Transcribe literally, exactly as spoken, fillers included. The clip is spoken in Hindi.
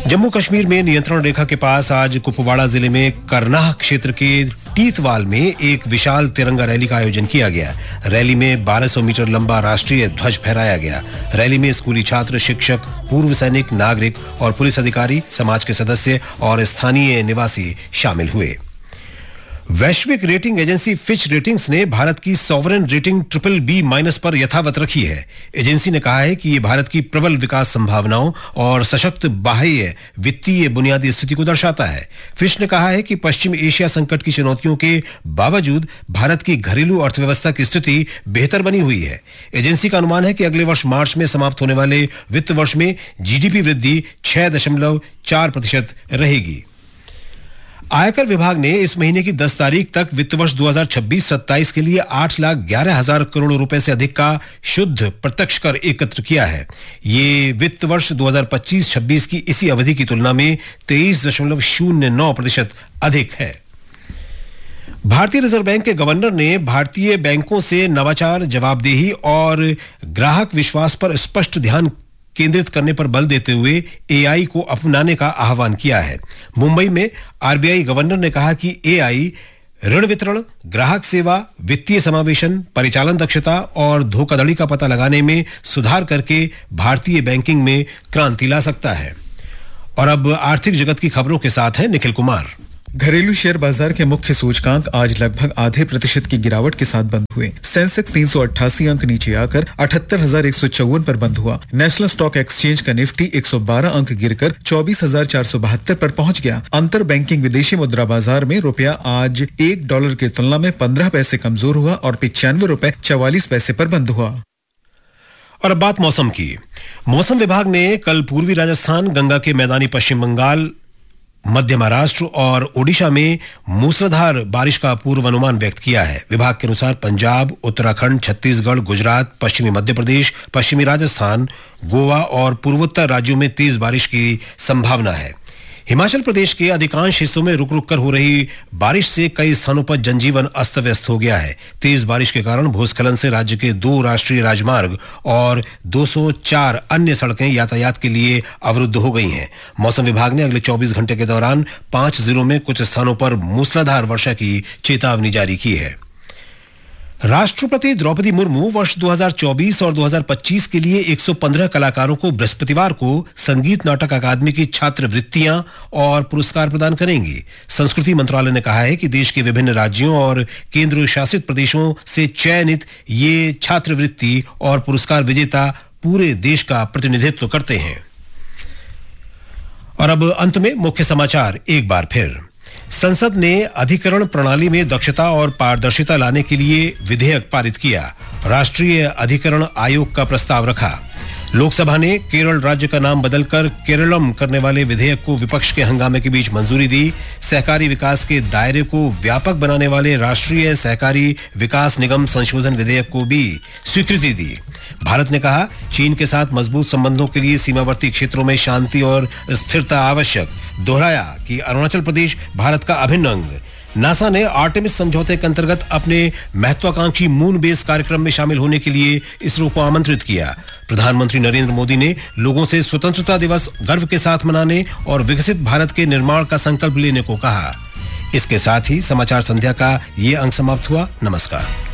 जम्मू कश्मीर में नियंत्रण रेखा के पास आज कुपवाड़ा जिले में करनाह क्षेत्र के टीतवाल में एक विशाल तिरंगा रैली का आयोजन किया गया। रैली में बारह सौ मीटर लंबा राष्ट्रीय ध्वज फहराया गया। रैली में स्कूली छात्र, शिक्षक, पूर्व सैनिक, नागरिक और पुलिस अधिकारी, समाज के सदस्य और स्थानीय निवासी शामिल हुए। वैश्विक रेटिंग एजेंसी फिच रेटिंग्स ने भारत की sovereign rating triple B minus पर यथावत रखी है। एजेंसी ने कहा है कि ये भारत की प्रबल विकास संभावनाओं और सशक्त बाह्य वित्तीय बुनियादी स्थिति को दर्शाता है। फिच ने कहा है कि पश्चिम एशिया संकट की चुनौतियों के बावजूद भारत की घरेलू अर्थव्यवस्था की स्थिति बेहतर बनी हुई है। एजेंसी का अनुमान है कि अगले वर्ष मार्च में समाप्त होने वाले वित्त वर्ष में जीडीपी वृद्धि छह दशमलव चार प्रतिशत रहेगी। आयकर विभाग ने इस महीने की दस तारीख तक वित्त वर्ष दो हज़ार छब्बीस सत्ताईस के लिए आठ लाख ग्यारह हजार करोड़ रुपए से अधिक का शुद्ध प्रत्यक्ष कर एकत्र किया है। ये वित्त वर्ष दो हज़ार पच्चीस छब्बीस की इसी अवधि की तुलना में तेईस दशमलव शून्य नौ प्रतिशत अधिक है। भारतीय रिजर्व बैंक के गवर्नर ने भारतीय बैंकों से नवाचार, जवाबदेही और ग्राहक विश्वास पर स्पष्ट ध्यान केंद्रित करने पर बल देते हुए एआई को अपनाने का आह्वान किया है। मुंबई में आरबीआई गवर्नर ने कहा कि एआई ऋण वितरण, ग्राहक सेवा, वित्तीय समावेशन, परिचालन दक्षता और धोखाधड़ी का पता लगाने में सुधार करके भारतीय बैंकिंग में क्रांति ला सकता है। और अब आर्थिक जगत की खबरों के साथ हैं निखिल कुमार। घरेलू शेयर बाजार के मुख्य सूचकांक आज लगभग आधे प्रतिशत की गिरावट के साथ बंद हुए। सेंसेक्स तीन सौ अट्ठासी अंक नीचे आकर अठहत्तर हजार एक सौ चौवन पर बंद हुआ। नेशनल स्टॉक एक्सचेंज का निफ्टी एक सौ बारह अंक गिरकर चौबीस हजार चार सौ बहत्तर पर पहुंच गया। अंतर बैंकिंग विदेशी मुद्रा बाजार में रुपया आज एक डॉलर की तुलना में पंद्रह पैसे कमजोर हुआ और पिचानवे रुपए चवालीस पैसे पर बंद हुआ। और अब बात मौसम की। मौसम विभाग ने कल पूर्वी राजस्थान, गंगा के मैदानी पश्चिम बंगाल, मध्य महाराष्ट्र और ओडिशा में मूसलाधार बारिश का पूर्वानुमान व्यक्त किया है। विभाग के अनुसार पंजाब, उत्तराखंड, छत्तीसगढ़, गुजरात, पश्चिमी मध्य प्रदेश, पश्चिमी राजस्थान, गोवा और पूर्वोत्तर राज्यों में तेज बारिश की संभावना है। हिमाचल प्रदेश के अधिकांश हिस्सों में रुक रुक कर हो रही बारिश से कई स्थानों पर जनजीवन अस्त व्यस्त हो गया है। तेज बारिश के कारण भूस्खलन से राज्य के दो राष्ट्रीय राजमार्ग और दो सौ चार अन्य सड़कें यातायात के लिए अवरुद्ध हो गई हैं। मौसम विभाग ने अगले चौबीस घंटे के दौरान पांच जिलों में कुछ स्थानों पर मूसलाधार वर्षा की चेतावनी जारी की है। राष्ट्रपति द्रौपदी मुर्मू वर्ष दो हज़ार चौबीस और दो हज़ार पच्चीस के लिए एक सौ पंद्रह कलाकारों को बृहस्पतिवार को संगीत नाटक अकादमी की छात्रवृत्तियां और पुरस्कार प्रदान करेंगी। संस्कृति मंत्रालय ने कहा है कि देश के विभिन्न राज्यों और केंद्र शासित प्रदेशों से चयनित ये छात्रवृत्ति और पुरस्कार विजेता पूरे देश का प्रतिनिधित्व करते हैं। और अब अंत में मुख्य समाचार एक बार फिर। संसद ने अधिकरण प्रणाली में दक्षता और पारदर्शिता लाने के लिए विधेयक पारित किया। राष्ट्रीय अधिकरण आयोग का प्रस्ताव रखा। लोकसभा ने केरल राज्य का नाम बदलकर केरलम करने वाले विधेयक को विपक्ष के हंगामे के बीच मंजूरी दी। सहकारी विकास के दायरे को व्यापक बनाने वाले राष्ट्रीय सहकारी विकास निगम संशोधन विधेयक को भी स्वीकृति दी। भारत ने कहा, चीन के साथ मजबूत संबंधों के लिए सीमावर्ती क्षेत्रों में शांति और स्थिरता आवश्यक। दोहराया कि अरुणाचल प्रदेश भारत का अभिन्न अंग। नासा ने आर्टेमिस समझौते के अंतर्गत अपने महत्वाकांक्षी मून बेस कार्यक्रम में शामिल होने के लिए इसरो को आमंत्रित किया। प्रधानमंत्री नरेंद्र मोदी ने लोगों से स्वतंत्रता दिवस गर्व के साथ मनाने और विकसित भारत के निर्माण का संकल्प लेने को कहा। इसके साथ ही समाचार संध्या का ये अंक समाप्त हुआ। नमस्कार।